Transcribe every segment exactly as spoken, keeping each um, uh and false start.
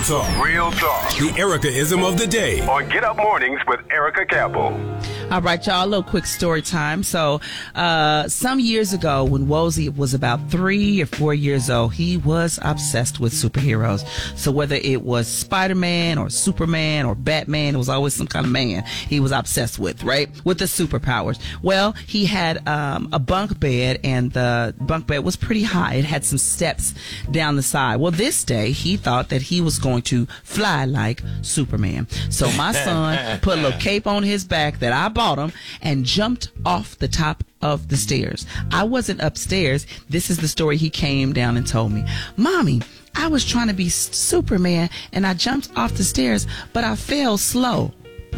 talk. Real talk. The Erica-ism of the day. On Get Up Mornings with Erica Campbell. All right, y'all, a little quick story time. So, uh, some years ago, when Wozie was about three or four years old, he was obsessed with superheroes. So whether it was Spider-Man or Superman or Batman, it was always some kind of man he was obsessed with, right? With the superpowers. Well, he had um, a bunk bed, and the bunk bed was pretty high. It had some steps down the side. Well, this day, he thought that he was going to fly like Superman. So my son put a little cape on his back that I bought him and jumped off the top of the stairs. I wasn't upstairs. This is the story he came down and told me. Mommy, I was trying to be Superman and I jumped off the stairs, but I fell slow.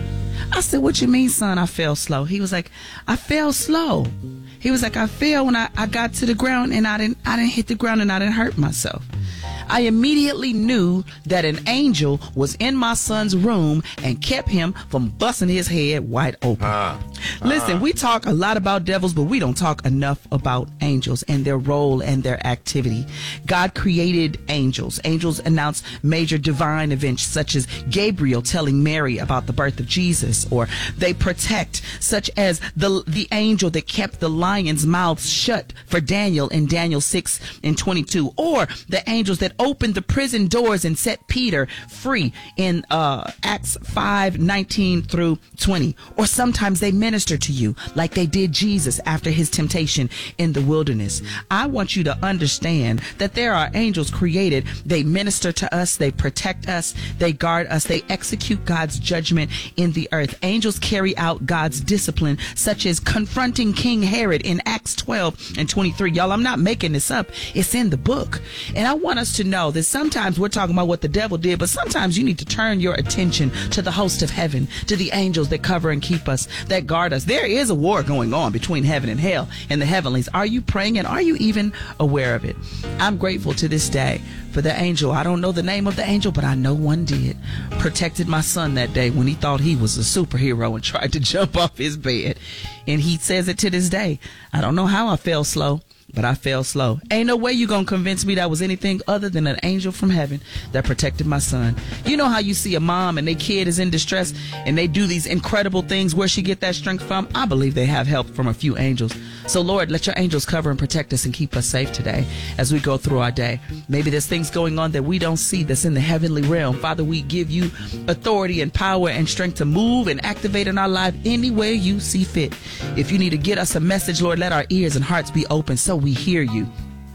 I said, what you mean, son, I fell slow? He was like, I fell slow. He was like, I fell when I, I got to the ground and I didn't I didn't hit the ground and I didn't hurt myself. I immediately knew that an angel was in my son's room and kept him from busting his head wide open. Uh, uh, Listen, we talk a lot about devils, but we don't talk enough about angels and their role and their activity. God created angels. Angels announce major divine events such as Gabriel telling Mary about the birth of Jesus, or they protect, such as the the angel that kept the lion's mouths shut for Daniel in Daniel six and twenty-two, or the angels that opened the prison doors and set Peter free in uh, Acts five nineteen through twenty. Or sometimes they minister to you like they did Jesus after his temptation in the wilderness. I want you to understand that there are angels created. They minister to us. They protect us. They guard us. They execute God's judgment in the earth. Angels carry out God's discipline, such as confronting King Herod in Acts twelve and twenty-three. Y'all, I'm not making this up. It's in the book. And I want us to know that sometimes we're talking about what the devil did, but sometimes you need to turn your attention to the host of heaven, to the angels that cover and keep us, that guard us. There is a war going on between heaven and hell and the heavenlies. Are you praying, and are you even aware of it? I'm grateful to this day for the angel. I don't know the name of the angel, but I know one did. Protected my son that day when he thought he was a superhero and tried to jump off his bed. And he says it to this day. I don't know how I fell slow, but I fell slow. Ain't no way you gonna convince me that was anything other than an angel from heaven that protected my son. You know how you see a mom and their kid is in distress and they do these incredible things. Where she get that strength from? I believe they have help from a few angels. So Lord, let your angels cover and protect us and keep us safe today as we go through our day. Maybe there's things going on that we don't see that's in the heavenly realm. Father, we give you authority and power and strength to move and activate in our life any way you see fit. If you need to get us a message, Lord, let our ears and hearts be open so we hear you.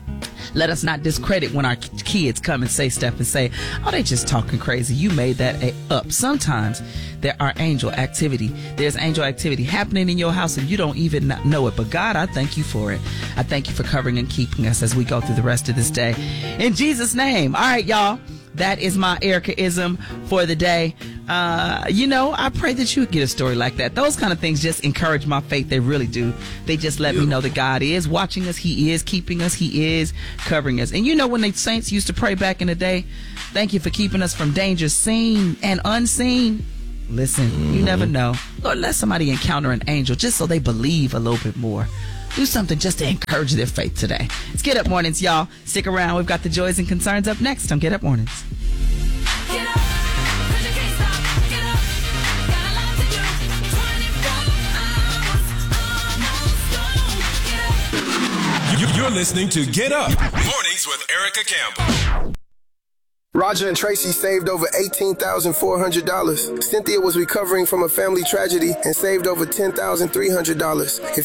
Let us not discredit when our kids come and say stuff and say, oh, they just talking crazy. You made that up. Sometimes there are angel activity. There's angel activity happening in your house and you don't even know it. But God, I thank you for it. I thank you for covering and keeping us as we go through the rest of this day. In Jesus' name. All right, y'all. That is my Erica-ism for the day. Uh, you know, I pray that you get a story like that. Those kind of things just encourage my faith. They really do. They just let me know that God is watching us. He is keeping us. He is covering us. And you know, when the saints used to pray back in the day, thank you for keeping us from danger seen and unseen. Listen, mm-hmm. You never know. Lord, let somebody encounter an angel just so they believe a little bit more. Do something just to encourage their faith today. It's Get Up Mornings, y'all. Stick around. We've got the joys and concerns up next on Get Up Mornings. Get up, 'cause you can't stop. Get up, got a lot to do. twenty-four hours on Get up. You're listening to Get Up Mornings with Erica Campbell. Roger and Tracy saved over eighteen thousand four hundred dollars. Cynthia was recovering from a family tragedy and saved over ten thousand three hundred dollars. If